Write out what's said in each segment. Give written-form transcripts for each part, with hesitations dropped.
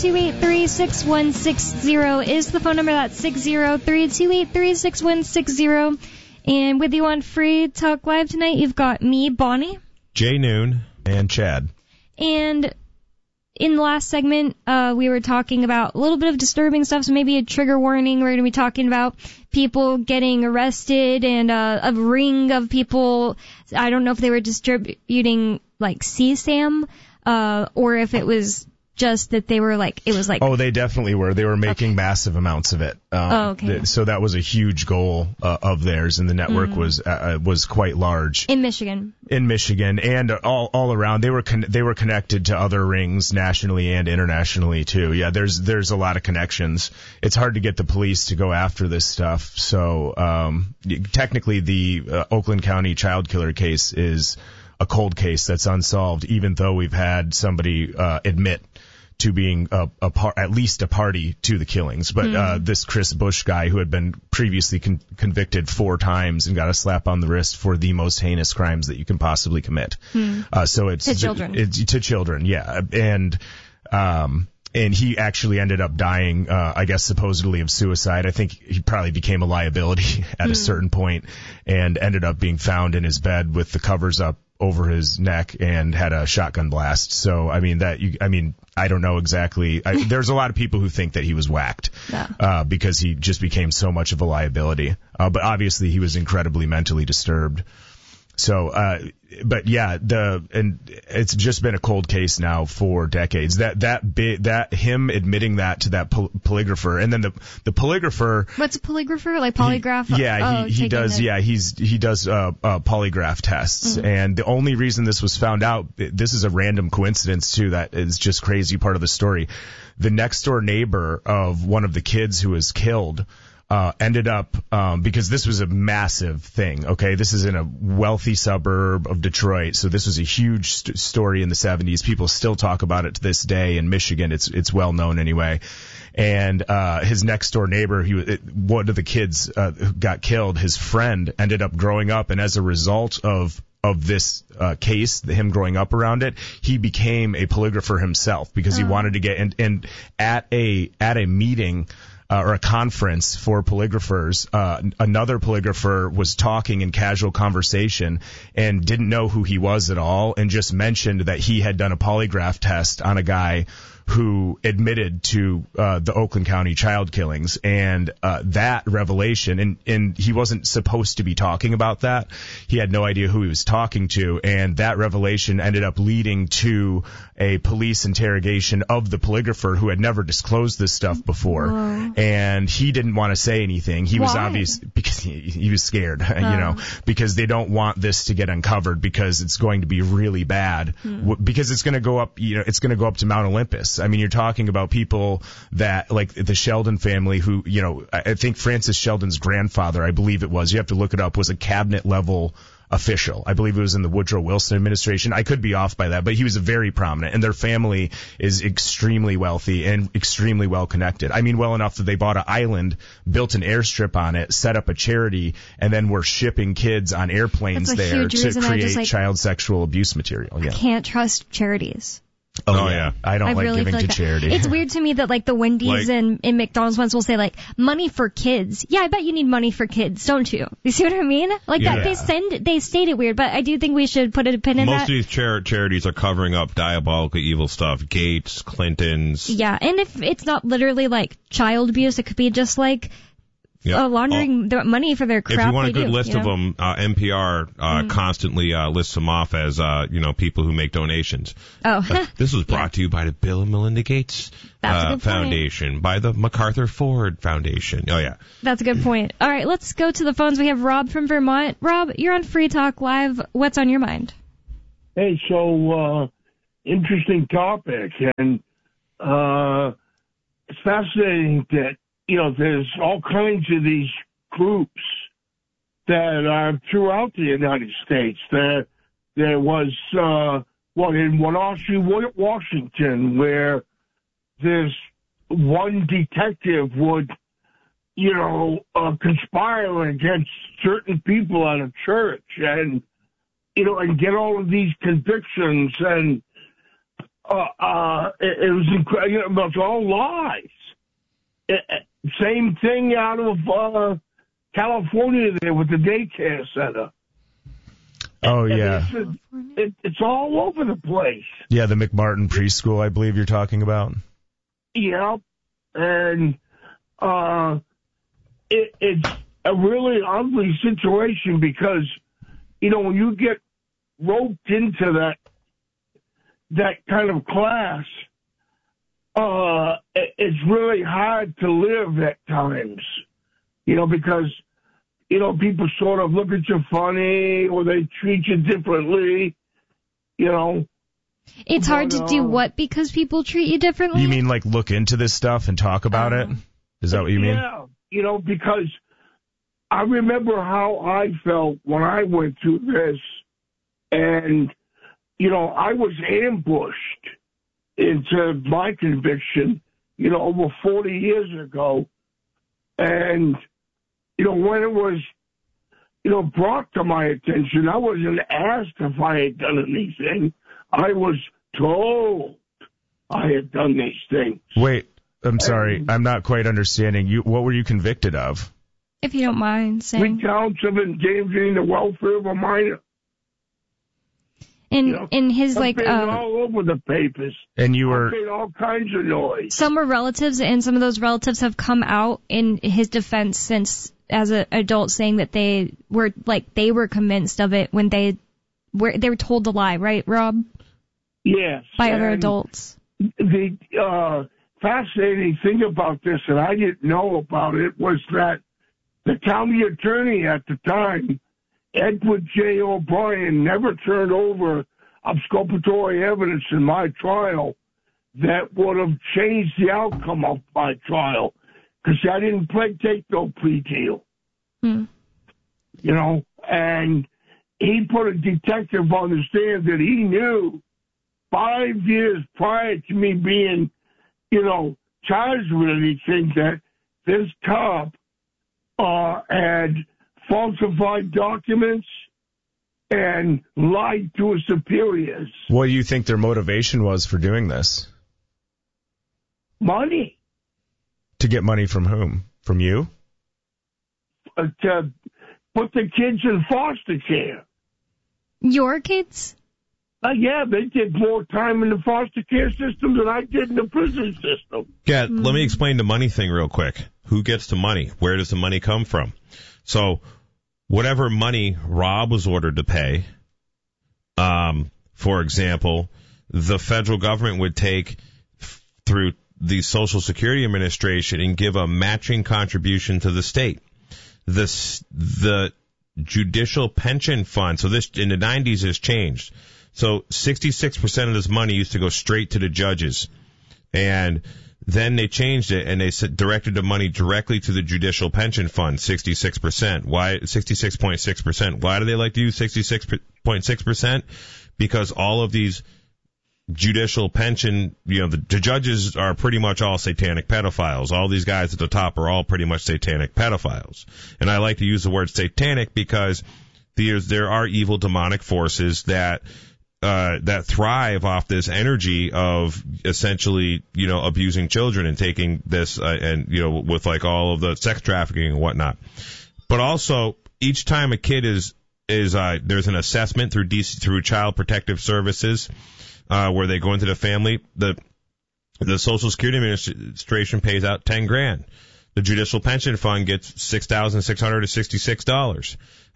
283-6160 is the phone number. That's 603-283-6160. And with you on Free Talk Live tonight, you've got me, Bonnie, Jay Noon, and Chad. And in the last segment, we were talking about a little bit of disturbing stuff, so maybe a trigger warning. We're going to be talking about people getting arrested and a ring of people. I don't know if they were distributing, like, CSAM, or if it was just that they were like, it was like... Oh, they definitely were. They were making massive amounts of it. Okay. So that was a huge goal of theirs, and the network was quite large. In Michigan. In Michigan, and all around. They were connected to other rings nationally and internationally, too. Yeah, there's a lot of connections. It's hard to get the police to go after this stuff. So technically, the Oakland County child killer case is a cold case that's unsolved, even though we've had somebody admit to being at least a party to the killings. But this Chris Bush guy, who had been previously convicted 4 times and got a slap on the wrist for the most heinous crimes that you can possibly commit. So it's to children. It's to children, yeah. And he actually ended up dying, I guess supposedly of suicide. I think he probably became a liability at a certain point and ended up being found in his bed with the covers up over his neck and had a shotgun blast. So, I mean, I don't know exactly. There's a lot of people who think that he was whacked because he just became so much of a liability. But obviously he was incredibly mentally disturbed. So, but yeah, and it's just been a cold case now for decades. That him admitting that to that polygrapher, and then the polygrapher. What's a polygrapher? Like polygraph? He does. Yeah, he does polygraph tests, and the only reason this was found out, this is a random coincidence too. That is just crazy part of the story. The next door neighbor of one of the kids who was killed. Ended up, because this was a massive thing, okay? This is in a wealthy suburb of Detroit, so this was a huge story in the 70s. People still talk about it to this day in Michigan. It's well known anyway. And his next door neighbor, one of the kids who got killed, his friend ended up growing up, and as a result of this case, him growing up around it, he became a polygrapher himself because he wanted to get and at a meeting or a conference for polygraphers, another polygrapher was talking in casual conversation and didn't know who he was at all and just mentioned that he had done a polygraph test on a guy who admitted to the Oakland County child killings, and that revelation, and he wasn't supposed to be talking about that. He had no idea who he was talking to, and that revelation ended up leading to a police interrogation of the polygrapher who had never disclosed this stuff before. Whoa. And he didn't want to say anything. He was obvious because he was scared, because they don't want this to get uncovered because it's going to be really bad, because it's going to go up, it's going to go up to Mount Olympus. I mean, you're talking about people that, like the Sheldon family who, I think Francis Sheldon's grandfather, I believe it was, you have to look it up, was a cabinet level official. I believe it was in the Woodrow Wilson administration. I could be off by that, but he was very prominent, and their family is extremely wealthy and extremely well connected. I mean, well enough that they bought an island, built an airstrip on it, set up a charity, and then were shipping kids on airplanes there to create child sexual abuse material. Yeah. I can't trust charities. Oh yeah. I don't like really giving to charity. It's weird to me that like the Wendy's and McDonald's ones will say like money for kids. Yeah, I bet you need money for kids, don't you? You see what I mean? Like that they state it weird, but I do think we should put a pin in that. Most of these charities are covering up diabolical evil stuff. Gates, Clintons. Yeah, and if it's not literally like child abuse, it could be just like laundering their money for their crap. If you want a good list of them, NPR constantly lists them off as people who make donations. This was brought to you by the Bill and Melinda Gates Foundation, by the MacArthur Ford Foundation. Oh yeah, that's a good point. All right, let's go to the phones. We have Rob from Vermont. Rob, you're on Free Talk Live. What's on your mind? Hey, so interesting topic, and it's fascinating that there's all kinds of these groups that are throughout the United States. There was, in Wenatchee, Washington, where there's one detective would, conspire against certain people at a church and get all of these convictions. And it was incredible. It was all lies. Same thing out of California there with the daycare center. Oh, yeah. It's all over the place. Yeah, the McMartin preschool, I believe you're talking about. Yeah, and it's a really ugly situation because, when you get roped into that kind of class, it's really hard to live at times, because, people sort of look at you funny or they treat you differently, It's hard to do what because people treat you differently? You mean like look into this stuff and talk about it? Is that what you mean? Yeah, because I remember how I felt when I went through this, and, I was ambushed into my conviction, over 40 years ago. And, when it was, brought to my attention, I wasn't asked if I had done anything. I was told I had done these things. Wait, I'm sorry. I'm not quite understanding. What were you convicted of? If you don't mind saying. 3 counts of endangering the welfare of a minor. In his all over the papers. And you were made all kinds of noise. Some were relatives, and some of those relatives have come out in his defense since, as an adult, saying that they were convinced of it when they were told to lie, right, Rob? Yes. By other adults. The fascinating thing about this, and I didn't know about it, was that the county attorney at the time, Edward J. O'Brien, never turned over exculpatory evidence in my trial that would have changed the outcome of my trial, because I didn't take no plea deal. And he put a detective on the stand that he knew 5 years prior to me being, charged with anything, that this cop had falsified documents and lied to his superiors. What do you think their motivation was for doing this? Money. To get money from whom? From you? To put the kids in foster care. Your kids? Yeah, they did more time in the foster care system than I did in the prison system. Yeah, let me explain the money thing real quick. Who gets the money? Where does the money come from? So, whatever money Rob was ordered to pay, for example, the federal government would take through the Social Security Administration and give a matching contribution to the state. The judicial pension fund, so this in the 90s has changed. So 66% of this money used to go straight to the judges. And then they changed it and they directed the money directly to the judicial pension fund, 66%. Why 66.6%? Why do they like to use 66.6%? Because all of these judicial pension, the judges are pretty much all satanic pedophiles. All these guys at the top are all pretty much satanic pedophiles. And I like to use the word satanic because there are evil demonic forces that thrive off this energy of essentially, abusing children and taking this, with like all of the sex trafficking and whatnot. But also, each time a kid is there's an assessment through Child Protective Services, where they go into the family, the Social Security Administration pays out $10,000. The Judicial Pension Fund gets $6,666.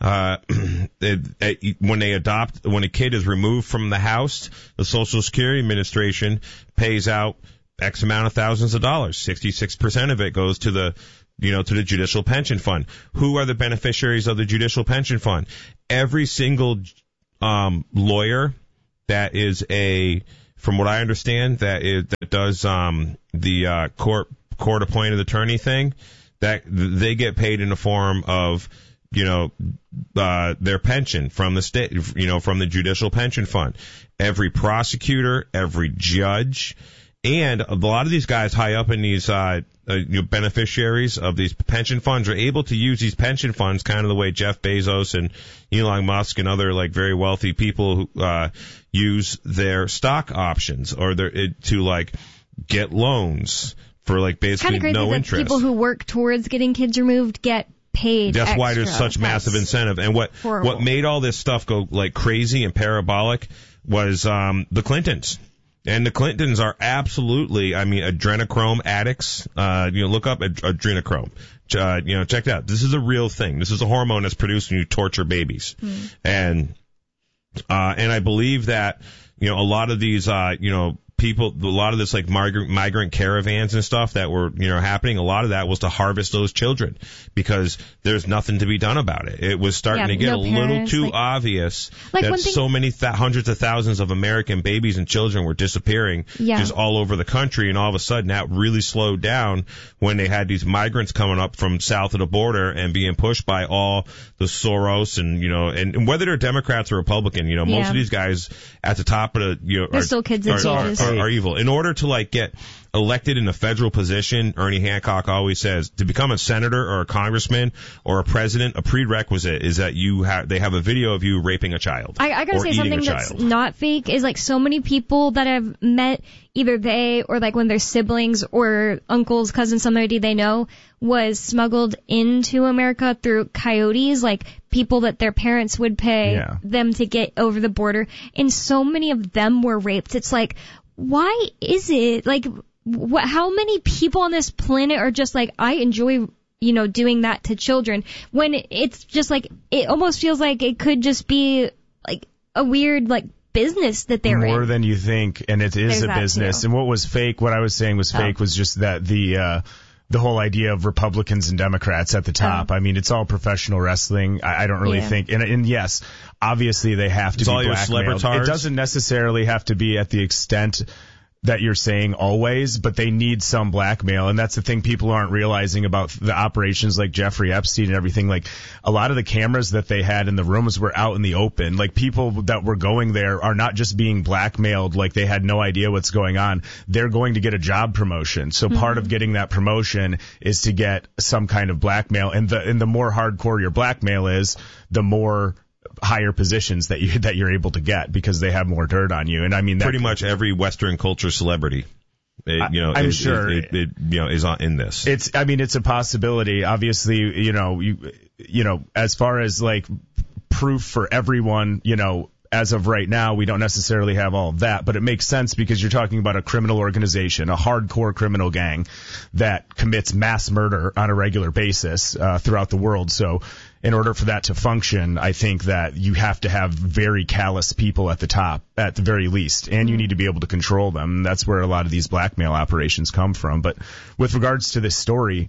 When a kid is removed from the house, the Social Security Administration pays out X amount of thousands of dollars. 66% of it goes to the Judicial Pension Fund. Who are the beneficiaries of the Judicial Pension Fund? Every single lawyer that is from what I understand, that does the court appointed attorney thing, that they get paid in the form of their pension from the state, from the Judicial Pension Fund. Every prosecutor, every judge, And a lot of these guys high up in these beneficiaries of these pension funds are able to use these pension funds kind of the way Jeff Bezos and Elon Musk and other like very wealthy people who use their stock options or to like get loans for like basically no interest. People who work towards getting kids removed get paid. That's extra. why there's such massive incentive. And what made all this stuff go like crazy and parabolic was the Clintons. And the Clintons are absolutely, adrenochrome addicts. Look up adrenochrome. Check it out. This is a real thing. This is a hormone that's produced when you torture babies. And I believe that, a lot of these, people, a lot of this like migrant caravans and stuff that were, happening, a lot of that was to harvest those children because there's nothing to be done about it. It was starting to get a little too obvious that so many hundreds of thousands of American babies and children were disappearing just all over the country. And all of a sudden that really slowed down when they had these migrants coming up from south of the border and being pushed by all the Soros and, and whether they're Democrats or Republican, most of these guys at the top of the, they're still kids at ages. Are evil. In order to like get elected in a federal position, Ernie Hancock always says to become a senator or a congressman or a president, a prerequisite is that they have a video of you raping a child. I gotta say something that's not fake is like so many people that I've met, either they or like when their siblings or uncles, cousins, somebody they know was smuggled into America through coyotes, like people that their parents would pay them to get over the border. And so many of them were raped. It's like, why is it like how many people on this planet are just like, I enjoy, doing that to children, when it's just like, it almost feels like it could just be like a weird like business that they're more in. than you think, and it is a business. And what was fake, what I was saying was fake, was just that the whole idea of Republicans and Democrats at the top. It's all professional wrestling. I don't really think, and yes, obviously they have to be blackmailed. It doesn't necessarily have to be at the extent that you're saying always, but they need some blackmail. And that's the thing people aren't realizing about the operations like Jeffrey Epstein and everything. Like a lot of the cameras that they had in the rooms were out in the open. Like people that were going there are not just being blackmailed like they had no idea what's going on. They're going to get a job promotion. So part of getting that promotion is to get some kind of blackmail. And the more hardcore your blackmail is, the more higher positions that you're able to get because they have more dirt on you. And pretty much every Western culture celebrity, I'm sure is in this. It's a possibility. Obviously, as far as like proof for everyone, as of right now, we don't necessarily have all of that, but it makes sense because you're talking about a criminal organization, a hardcore criminal gang that commits mass murder on a regular basis throughout the world. So in order for that to function, I think that you have to have very callous people at the top, at the very least, and you need to be able to control them. That's where a lot of these blackmail operations come from. But with regards to this story,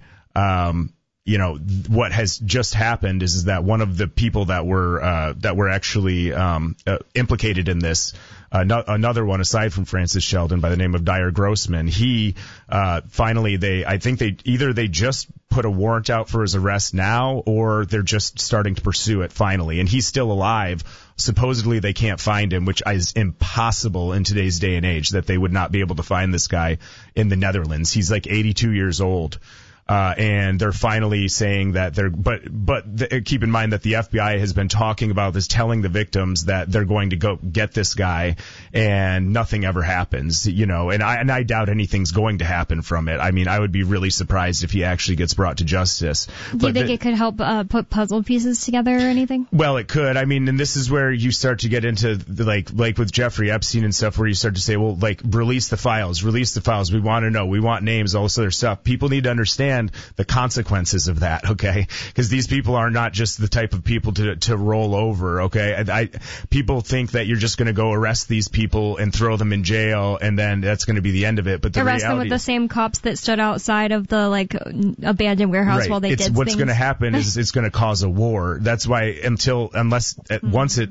what has just happened is that one of the people that were actually implicated in this, another one aside from Francis Sheldon by the name of Dyer Grossman, he finally they just put a warrant out for his arrest now, or they're just starting to pursue it finally, and he's still alive. Supposedly they can't find him, which is impossible in today's day and age, that they would not be able to find this guy in the Netherlands. He's like 82 years old. And they're finally saying that keep in mind that the FBI has been talking about this, telling the victims that they're going to go get this guy, and nothing ever happens, and I doubt anything's going to happen from it. I would be really surprised if he actually gets brought to justice. Do you think it could help put puzzle pieces together or anything? Well, it could. And this is where you start to get into like with Jeffrey Epstein and stuff, where you start to say, well, like release the files. We want to know. We want names, all this other stuff. People need to understand the consequences of that, okay? Because these people are not just the type of people to roll over, okay? People think that you're just going to go arrest these people and throw them in jail, and then that's going to be the end of it. But the arrest them with the same cops that stood outside of the abandoned warehouse while they did things. What's going to happen is it's going to cause a war. That's why once it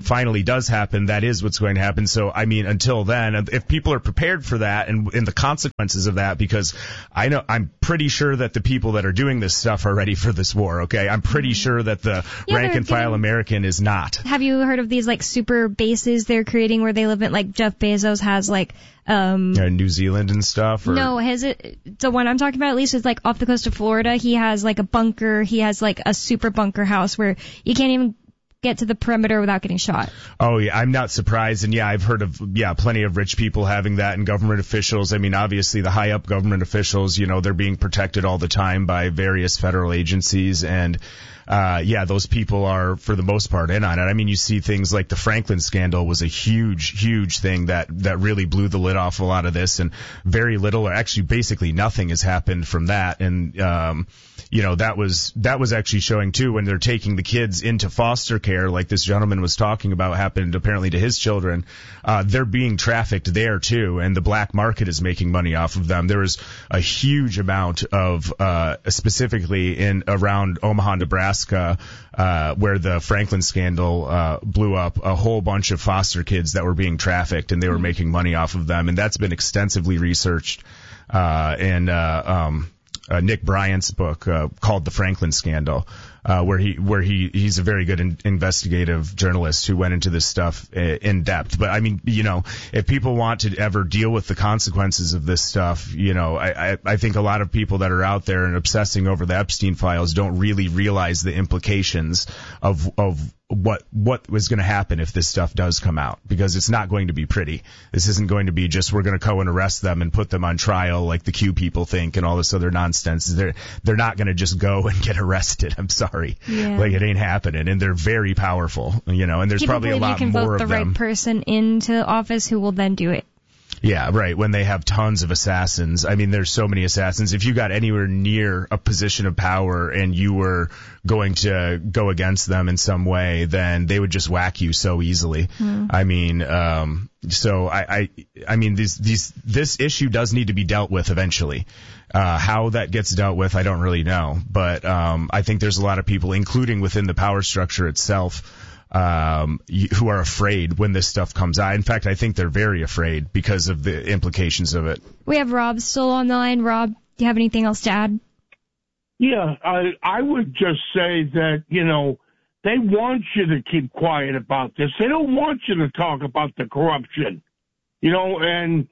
finally does happen, that is what's going to happen. So, I mean, until then, if people are prepared for that and the consequences of that, because I'm pretty sure that the people that are doing this stuff are ready for this war, okay? I'm pretty sure that the rank and file American is not. Have you heard of these, like, super bases they're creating where they live in, like, Jeff Bezos has, like, New Zealand and stuff? Or? No, the one I'm talking about at least is, like, off the coast of Florida. He has, like, a bunker. He has, like, a super bunker house where you can't even get to the perimeter without getting shot. Oh, yeah, I'm not surprised. And, yeah, I've heard of, plenty of rich people having that, and government officials. I mean, obviously, the high-up government officials, they're being protected all the time by various federal agencies, and those people are, for the most part, in on it. I mean, you see things like the Franklin scandal was a huge, huge thing that really blew the lid off a lot of this, and very little, or actually basically nothing has happened from that. And, that was actually showing too, when they're taking the kids into foster care, like this gentleman was talking about happened apparently to his children. They're being trafficked there too, and the black market is making money off of them. There was a huge amount of, specifically around Omaha, Nebraska, where the Franklin scandal blew up, a whole bunch of foster kids that were being trafficked, and they were making money off of them, and that's been extensively researched. Nick Bryant's book called The Franklin Scandal, where he's a very good investigative journalist who went into this stuff in depth. But I mean, if people want to ever deal with the consequences of this stuff, I think a lot of people that are out there and obsessing over the Epstein files don't really realize the implications of what was going to happen if this stuff does come out, because it's not going to be pretty. This isn't going to be just we're going to go and arrest them and put them on trial like the Q people think and all this other nonsense. They're not going to just go and get arrested. I'm sorry. Yeah. Like, it ain't happening. And they're very powerful, and there's probably a lot more of them. You can vote the right person into office who will then do it. Yeah, right. When they have tons of assassins. I mean, there's so many assassins. If you got anywhere near a position of power and you were going to go against them in some way, then they would just whack you so easily. I mean, so I mean, this issue does need to be dealt with eventually. How that gets dealt with, I don't really know. But I think there's a lot of people, including within the power structure itself, who are afraid when this stuff comes out. In fact, I think they're very afraid because of the implications of it. We have Rob still on the line. Rob, do you have anything else to add? Yeah, I would just say that, they want you to keep quiet about this. They don't want you to talk about the corruption, and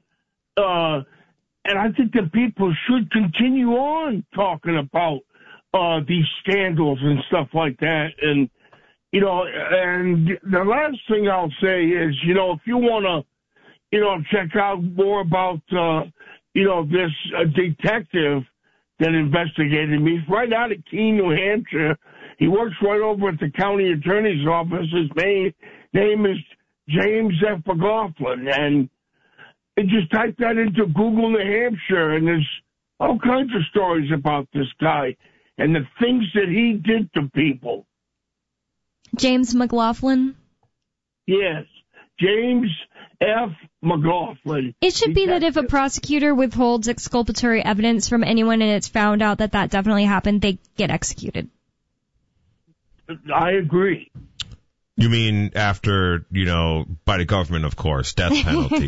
I think that people should continue on talking about these scandals and stuff like that. And and the last thing I'll say is, if you want to, check out more about, this detective that investigated me, he's right out of Keene, New Hampshire. He works right over at the county attorney's office. His name is James F. McLaughlin. And just type that into Google New Hampshire, and there's all kinds of stories about this guy and the things that he did to people. James McLaughlin? Yes, James F. McLaughlin. It should be that if a prosecutor withholds exculpatory evidence from anyone and it's found out that definitely happened, they get executed. I agree. You mean after, by the government, of course, death penalty,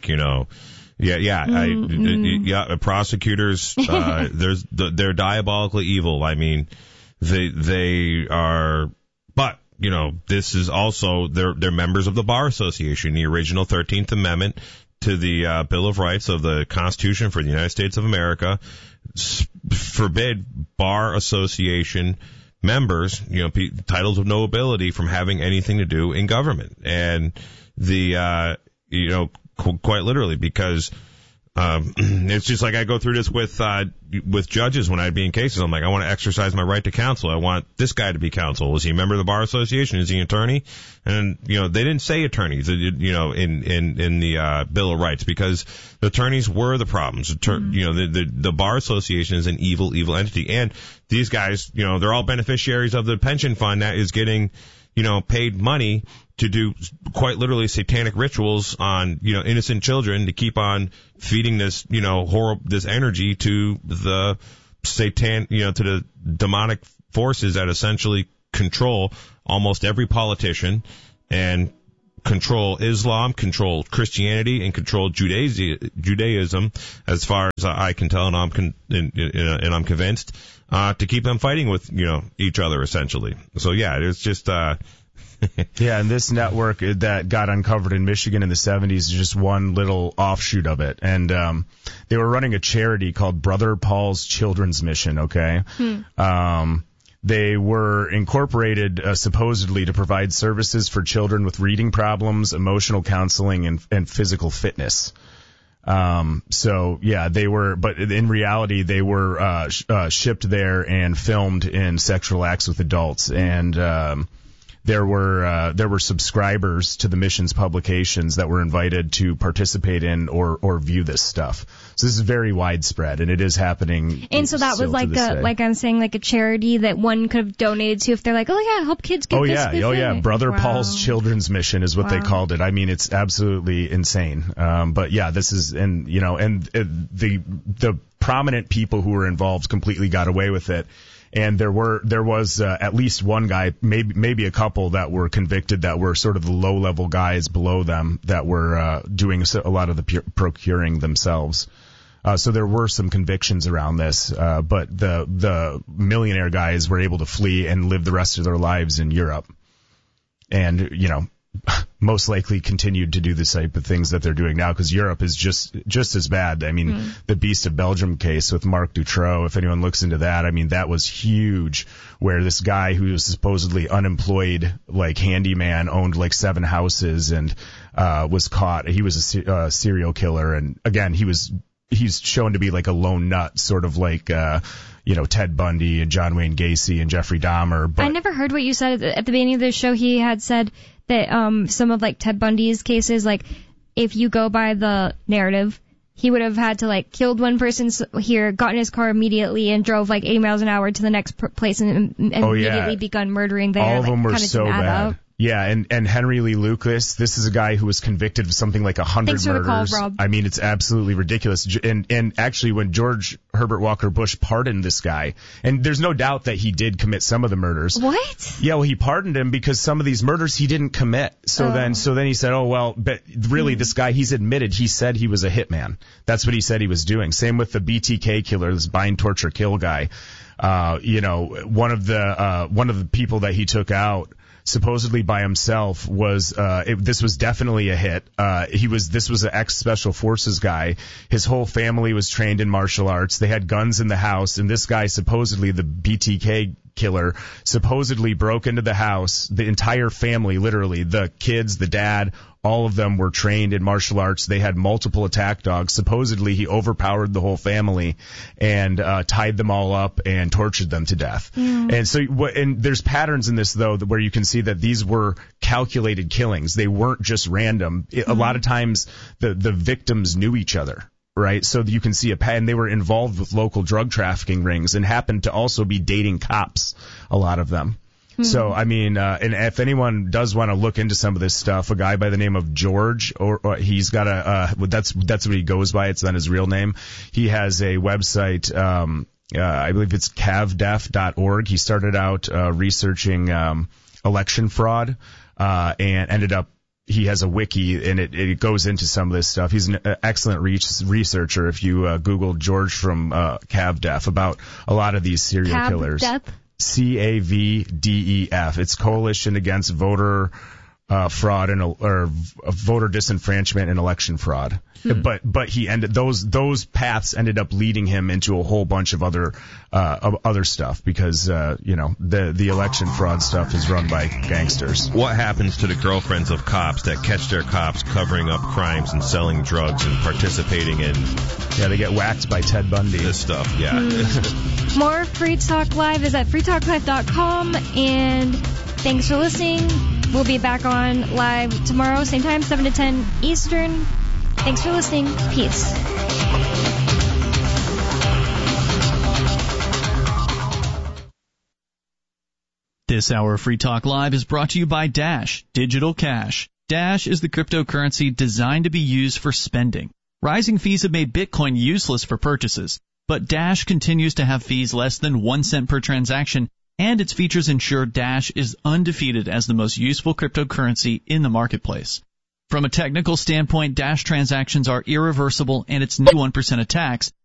prosecutors, they're diabolically evil. I mean, they are, but, this is also, they're members of the Bar Association, the original 13th Amendment to the Bill of Rights of the Constitution for the United States of America forbid Bar Association members, titles of nobility from having anything to do in government. And quite literally, because it's just like I go through this with judges when I'd be in cases. I'm like, I want to exercise my right to counsel. I want this guy to be counsel. Is he a member of the Bar Association? Is he an attorney? And they didn't say attorneys, in the Bill of Rights, because the attorneys were the problems. The Bar Association is an evil entity, and these guys, they're all beneficiaries of the pension fund that is getting, paid money to do quite literally satanic rituals on, innocent children to keep on feeding this, this energy to the to the demonic forces that essentially control almost every politician and control Islam, control Christianity, and control Judaism, as far as I can tell, and I'm convinced, to keep them fighting with each other essentially. So yeah, it's just. Yeah, and this network that got uncovered in Michigan in the 70s is just one little offshoot of it. And they were running a charity called Brother Paul's Children's Mission, okay? They were incorporated supposedly to provide services for children with reading problems, emotional counseling, and physical fitness. So yeah, they were, but in reality, they were shipped there and filmed in sexual acts with adults. And there were subscribers to the mission's publications that were invited to participate in or view this stuff. So this is very widespread, and it is happening. And so that was like I'm saying, like a charity that one could have donated to if they're like, oh yeah, help kids get this. Oh yeah, Brother Paul's Children's Mission is what they called it. I mean, it's absolutely insane. But yeah, this is, and the prominent people who were involved completely got away with it. And there was at least one guy, maybe a couple that were convicted that were sort of the low-level guys below them that were doing a lot of the procuring themselves. So there were some convictions around this, but the millionaire guys were able to flee and live the rest of their lives in Europe. And, most likely continued to do the type of things that they're doing now, because Europe is just as bad. I mean, the Beast of Belgium case with Marc Dutroux, if anyone looks into that, I mean, that was huge, where this guy who was supposedly unemployed, like handyman, owned like 7 houses and was caught. He was a serial killer, and again, he's shown to be like a lone nut, sort of like Ted Bundy and John Wayne Gacy and Jeffrey Dahmer. But I never heard what you said at the beginning of the show. He had said that some of like Ted Bundy's cases, like if you go by the narrative, he would have had to like killed one person here, got in his car immediately, and drove like 80 miles an hour to the next place and immediately begun murdering there. All of them were so bad. Yeah, and Henry Lee Lucas, this is a guy who was convicted of something like 100 Thanks murders. For the call, Rob. I mean, it's absolutely ridiculous. And actually, when George Herbert Walker Bush pardoned this guy, and there's no doubt that he did commit some of the murders. What? Yeah, well, he pardoned him because some of these murders he didn't commit. So then he said, oh well, but really, this guy, he's admitted, he said he was a hitman. That's what he said he was doing. Same with the BTK killer, this bind, torture, kill guy. One of the people that he took out, supposedly by himself, was this was definitely a hit. This was an ex-special forces guy. His whole family was trained in martial arts. They had guns in the house, and this guy, supposedly the BTK killer, supposedly broke into the house. The entire family, literally, the kids, the dad, all of them were trained in martial arts. They had multiple attack dogs. Supposedly, he overpowered the whole family and tied them all up and tortured them to death. And so, and there's patterns in this, though, where you can see that these were calculated killings. They weren't just random. A lot of times, the victims knew each other. Right, so you can see a pattern. They were involved with local drug trafficking rings and happened to also be dating cops, a lot of them. So, I mean, and if anyone does want to look into some of this stuff, a guy by the name of George, or he's got that's what he goes by. It's not his real name. He has a website, I believe it's cavdef.org. He started out researching election fraud and ended up. He has a wiki, and it goes into some of this stuff. He's an excellent researcher. If you Google George from CavDef about a lot of these serial killers. CAVDEF. It's Coalition Against Voter Fraud or voter disenfranchisement and election fraud. But he ended those paths ended up leading him into a whole bunch of other stuff because the election fraud stuff is run by gangsters. What happens to the girlfriends of cops that catch their cops covering up crimes and selling drugs and participating in? Yeah, they get whacked by Ted Bundy. This stuff, yeah. More Free Talk Live is at freetalklive.com, and thanks for listening. We'll be back on live tomorrow, same time, 7 to 10 Eastern. Thanks for listening. Peace. This hour of Free Talk Live is brought to you by Dash Digital Cash. Dash is the cryptocurrency designed to be used for spending. Rising fees have made Bitcoin useless for purchases, but Dash continues to have fees less than 1 cent per transaction and its features ensure Dash is undefeated as the most useful cryptocurrency in the marketplace. From a technical standpoint, Dash transactions are irreversible, and its 1% attacks